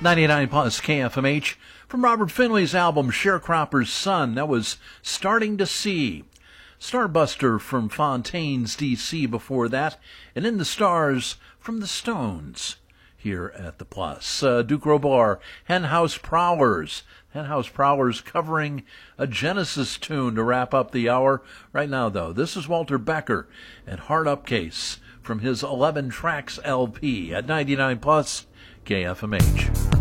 99 plus KFMH. From Robert Finley's album Sharecropper's Son, that was Starting to See. Starbuster from Fontaine's D.C. before that, and In the Stars from the Stones here at the Plus. Duke Robar, Henhouse Prowlers. Henhouse Prowlers covering a Genesis tune to wrap up the hour. Right now, though, this is Walter Becker and Hard Up Case from his 11 Tracks LP at 99 plus KFMH.